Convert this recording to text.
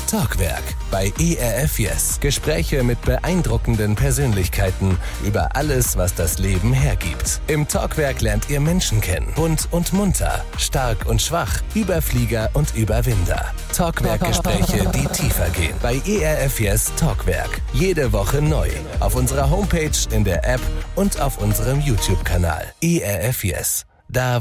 Talkwerk bei ERF Yes. Gespräche mit beeindruckenden Persönlichkeiten über alles, was das Leben hergibt. Im Talkwerk lernt ihr Menschen kennen. Bunt und munter, stark und schwach, Überflieger und Überwinder. Talkwerk-Gespräche, die tiefer gehen. Bei ERF Yes Talkwerk. Jede Woche neu. Auf unserer Homepage, in der App und auf unserem YouTube-Kanal. ERF Yes. Da